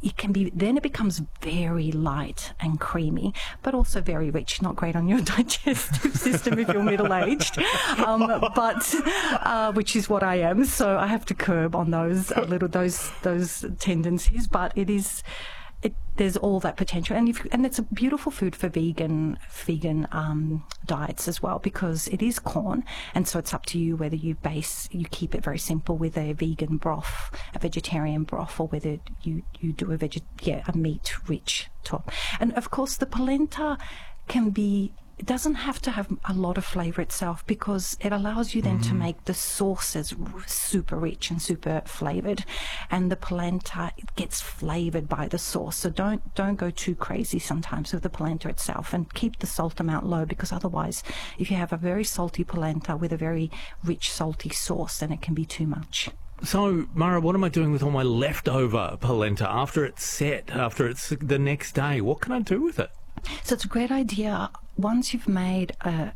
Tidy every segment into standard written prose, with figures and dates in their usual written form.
it becomes very light and creamy, but also very rich. Not great on your digestive system if you're middle-aged, but which is what I am. So I have to curb on those tendencies. But there's all that potential, and it's a beautiful food for vegan diets as well, because it is corn, and so it's up to you whether you keep it very simple with a vegan broth, a vegetarian broth, or whether you do a meat-rich top. And of course, the polenta it doesn't have to have a lot of flavour itself, because it allows you then to make the sauces super rich and super flavoured, and the polenta, it gets flavoured by the sauce. So don't go too crazy sometimes with the polenta itself, and keep the salt amount low, because otherwise if you have a very salty polenta with a very rich salty sauce, then it can be too much. So, Mara, what am I doing with all my leftover polenta after it's set, after it's the next day? What can I do with it? So it's a great idea, once you've made a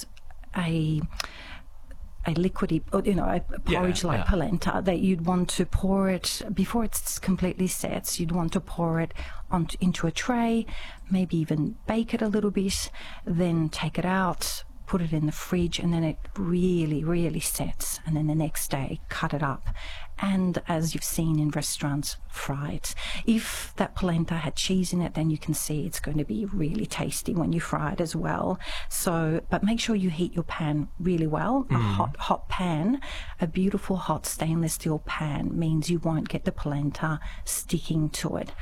liquidy, a porridge-like polenta, that you'd want to pour it, before it's completely set, you'd want to pour it into a tray, maybe even bake it a little bit, then take it out, put it in the fridge, and then it really, really sets, and then the next day cut it up, and as you've seen in restaurants, fry it. If that polenta had cheese in it, then you can see it's going to be really tasty when you fry it as well. So, but make sure you heat your pan really well. A hot pan, a beautiful hot stainless steel pan, means you won't get the polenta sticking to it.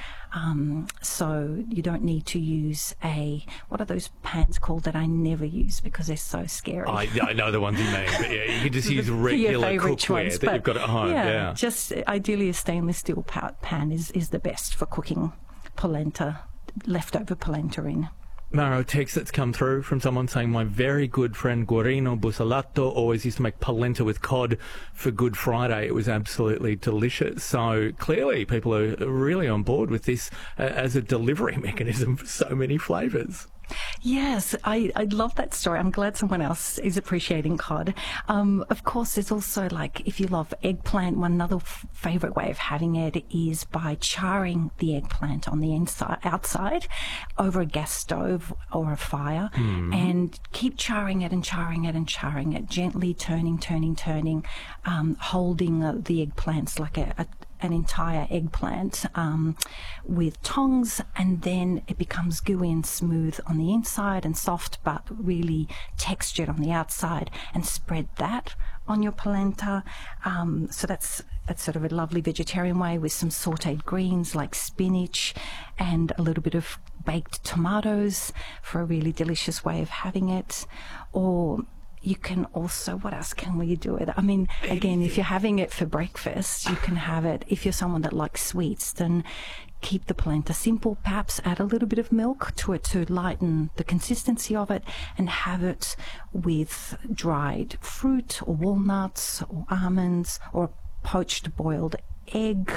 So you don't need to use what are those pans called that I never use because they're so scary? I know the ones you mean, but yeah, you can just use regular cookware that you've got at home. Yeah. Just ideally a stainless steel pan is the best for cooking polenta, leftover polenta in. Mara, a text that's come through from someone saying, my very good friend Guarino Busalato always used to make polenta with cod for Good Friday. It was absolutely delicious. So clearly people are really on board with this as a delivery mechanism for so many flavours. Yes, I love that story. I'm glad someone else is appreciating cod. Of course, there's also, like, if you love eggplant, one another favourite way of having it is by charring the eggplant on the outside over a gas stove or a fire, and keep charring it and charring it and charring it, gently turning, holding the eggplants like an entire eggplant with tongs, and then it becomes gooey and smooth on the inside and soft but really textured on the outside, and spread that on your polenta. So that's sort of a lovely vegetarian way, with some sautéed greens like spinach and a little bit of baked tomatoes for a really delicious way of having it. Or you can also, what else can we do with it? I mean, again, if you're having it for breakfast, you can have it. If you're someone that likes sweets, then keep the polenta simple. Perhaps add a little bit of milk to it to lighten the consistency of it, and have it with dried fruit or walnuts or almonds or poached boiled egg,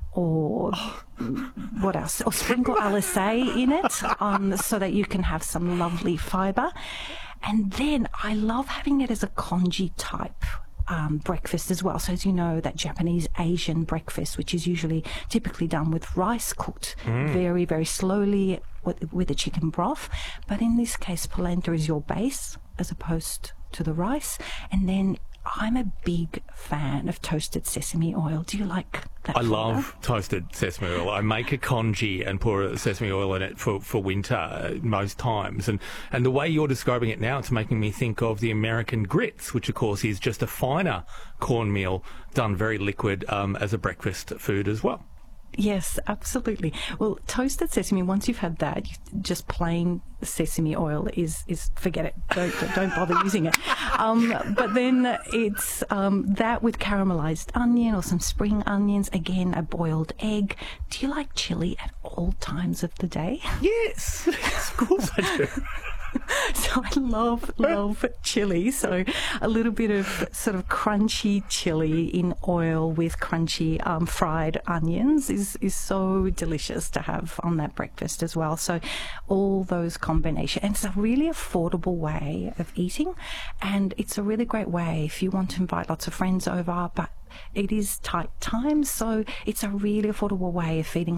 or what else? Or sprinkle alizé in it, so that you can have some lovely fibre. And then I love having it as a congee type breakfast as well. So as you know, that Japanese Asian breakfast, which is typically done with rice cooked very, very slowly with a chicken broth. But in this case, polenta is your base as opposed to the rice. And then I'm a big fan of toasted sesame oil. Do you like that? I love toasted sesame oil. I make a congee and pour sesame oil in it for winter most times. And the way you're describing it now, it's making me think of the American grits, which of course is just a finer cornmeal done very liquid as a breakfast food as well. Yes, absolutely. Well, toasted sesame, once you've had that, just plain sesame oil is forget it. Don't bother using it. But then it's that with caramelized onion or some spring onions, again, a boiled egg. Do you like chili at all times of the day? Yes, of course I do. So I love chili. So a little bit of sort of crunchy chili in oil with crunchy fried onions is so delicious to have on that breakfast as well. So all those combinations. And it's a really affordable way of eating. And it's a really great way if you want to invite lots of friends over, but it is tight times. So it's a really affordable way of feeding